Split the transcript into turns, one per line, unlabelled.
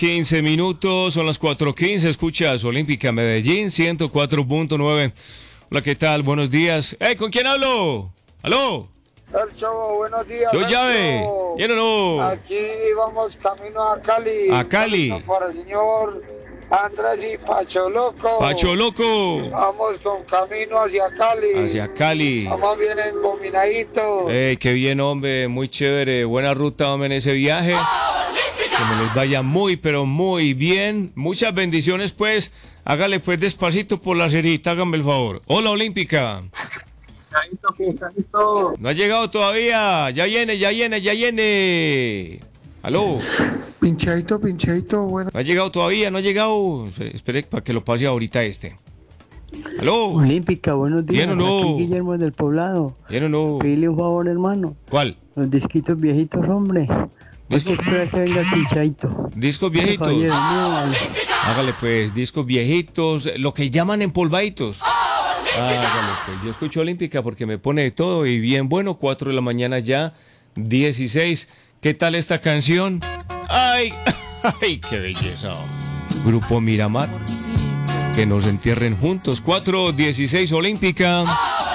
15 minutos, son las 4:15, escuchas Olímpica Medellín, 104.9. Hola, ¿qué tal? Buenos días. ¿Con quién hablo? ¿Aló?
El Chavo, buenos días.
Yo llave. ¿Bien o no?
Aquí vamos camino a Cali.
A Cali.
Camino para el señor Andrés y Pacho Loco.
Pacho Loco.
Vamos con camino hacia Cali.
Hacia Cali.
Vamos bien engominaditos.
Qué bien, hombre, muy chévere. Buena ruta, hombre, en ese viaje. Que me les vaya muy, pero muy bien. Muchas bendiciones, pues. Hágale, pues, despacito por la cerita, háganme el favor. Hola, Olímpica. No ha llegado todavía. Ya viene. ¿Aló?
Pinchadito, bueno.
No ha llegado todavía, no ha llegado. Espere para que lo pase ahorita este. ¿Aló?
Olímpica, buenos días.
¿Bien o no?
Aquí Guillermo del Poblado.
¿Bien o no?
Pídele un favor, hermano.
¿Cuál?
Los disquitos viejitos, hombre. Hay que esperar que venga el pinchadito.
Discos viejitos.
Javier, no, vale.
Hágale, pues, discos viejitos, lo que llaman empolvaditos. Hágale, pues. Yo escucho Olímpica porque me pone de todo y bien bueno. 4 de la mañana ya, 16. ¿Qué tal esta canción? ¡Ay! ¡Ay, qué belleza! Grupo Miramar. Que nos entierren juntos. 4:16 Olímpica.